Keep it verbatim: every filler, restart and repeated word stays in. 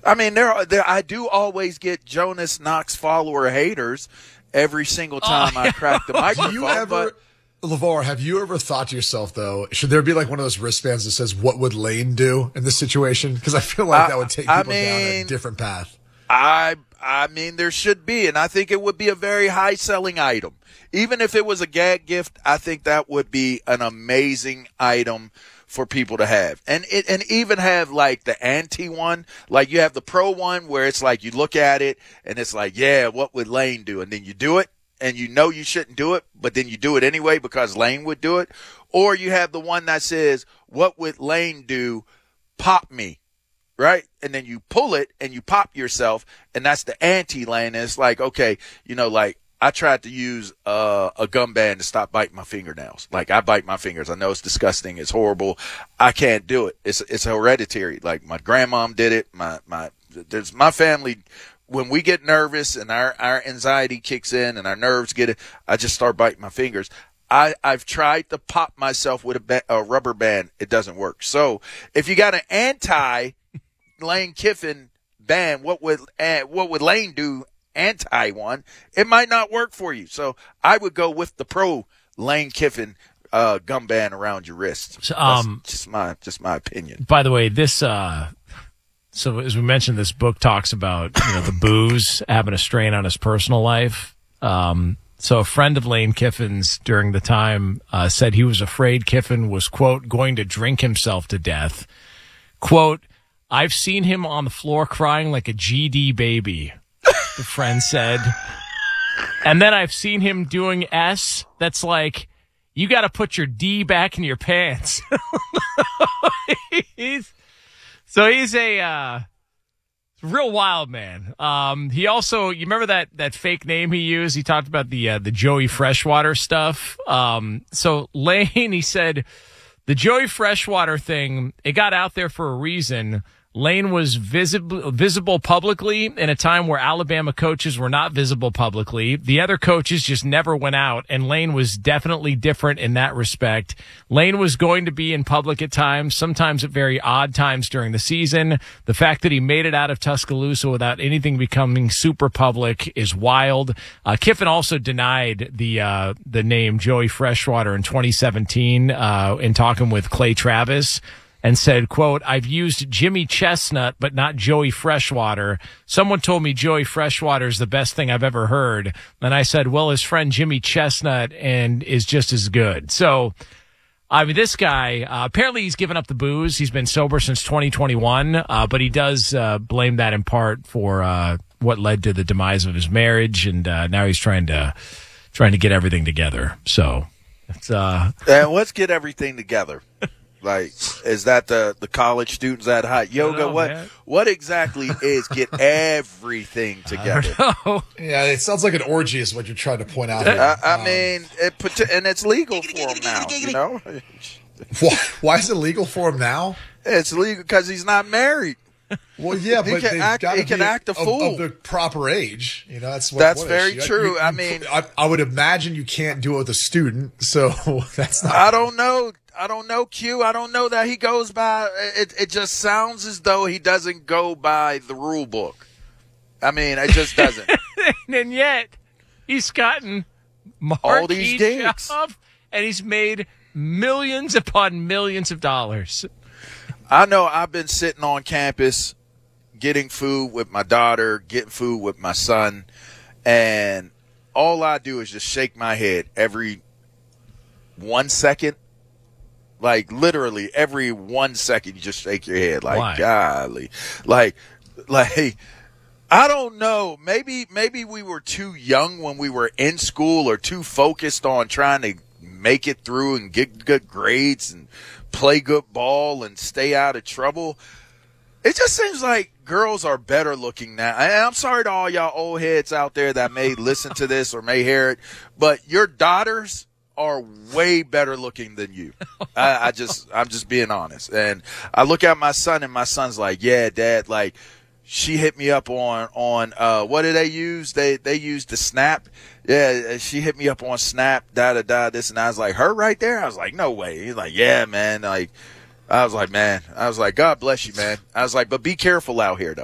I mean, there, are, there I do always get Jonas Knox follower haters every single time oh, I crack the microphone. Do you ever, but, LeVar, have you ever thought to yourself, though, should there be like one of those wristbands that says, what would Lane do in this situation? Because I feel like I, that would take people I mean, down a different path. I I mean, there should be, and I think it would be a very high-selling item. Even if it was a gag gift, I think that would be an amazing item for people to have. And it, and even have like the anti one, like you have the pro one where it's like you look at it and it's like, yeah, what would Lane do? And then you do it and you know you shouldn't do it, but then you do it anyway because Lane would do it. Or you have the one that says, what would Lane do? Pop me. Right? And then you pull it and you pop yourself, and that's the anti-Lane. And it's like, okay, you know, like I tried to use uh, a gum band to stop biting my fingernails. Like I bite my fingers. I know it's disgusting. It's horrible. I can't do it. It's it's hereditary. Like my grandmom did it. My my there's my family. When we get nervous and our, our anxiety kicks in and our nerves get it, I just start biting my fingers. I, I've tried to pop myself with a, ba- a rubber band. It doesn't work. So if you got an anti Lane Kiffin band, what would uh, what would Lane do? Anti one, it might not work for you. So I would go with the pro Lane Kiffin uh, gum band around your wrist. So, um, That's just my just my opinion. By the way, this uh, so as we mentioned, this book talks about you know the booze having a strain on his personal life. Um, so a friend of Lane Kiffin's during the time uh, said he was afraid Kiffin was, quote, going to drink himself to death. Quote, I've seen him on the floor crying like a G D baby, the friend said. And then I've seen him doing S that's like, you got to put your D back in your pants. he's, so he's a uh, real wild man. Um, he also, you remember that that fake name he used? He talked about the uh, the Joey Freshwater stuff. Um, so Lane, he said, the Joey Freshwater thing, it got out there for a reason. Lane was visible visible publicly in a time where Alabama coaches were not visible publicly. The other coaches just never went out, and Lane was definitely different in that respect. Lane was going to be in public at times, sometimes at very odd times during the season. The fact that he made it out of Tuscaloosa without anything becoming super public is wild. Uh, Kiffin also denied the uh, the name Joey Freshwater in twenty seventeen uh, in talking with Clay Travis, and said, quote, I've used Jimmy Chestnut, but not Joey Freshwater. Someone told me Joey Freshwater is the best thing I've ever heard. And I said, well, his friend Jimmy Chestnut and is just as good. So, I mean, this guy, uh, apparently he's given up the booze. He's been sober since twenty twenty-one, uh, but he does uh, blame that in part for uh, what led to the demise of his marriage. And uh, now he's trying to trying to get everything together. So, it's... Uh, and let's get everything together. Like, is that the, the college students at hot yoga? know, what man. what exactly is get everything together? Yeah, it sounds like an orgy is what you're trying to point out here. I, I um, mean, it put, and it's legal for him now, you know? Why, why is it legal for him now? It's legal because he's not married. Well, yeah, He but can they've act- got he to can be act a of, fool. of the proper age. You know, that's what, That's what very is. true. You- I you- mean- I, I would imagine you can't do it with a student, so that's not. I don't know. I don't know, Q. I don't know that he goes by. It, it just sounds as though he doesn't go by the rule book. I mean, it just doesn't. And yet, he's gotten All these marquee gigs. job, and he's made millions upon millions of dollars. I know I've been sitting on campus getting food with my daughter, getting food with my son, and all I do is just shake my head every one second. Like, literally, every one second, you just shake your head. Like, Why? golly. Like, like, I don't know. Maybe, maybe we were too young when we were in school or too focused on trying to make it through and get good grades and play good ball and stay out of trouble. It just seems like girls are better looking now. And I'm sorry to all y'all old heads out there that may listen to this or may hear it, but your daughters are way better looking than you. I, I just, I'm just being honest. And I look at my son and my son's like, yeah, Dad, like, she hit me up on, on, uh, what do they use? They, they use the Snap. Yeah. She hit me up on Snap, da, da, da, this. And I was like, her right there? I was like, no way. He's like, yeah, man. Like, I was like, man, I was like, God bless you, man. I was like, but be careful out here though.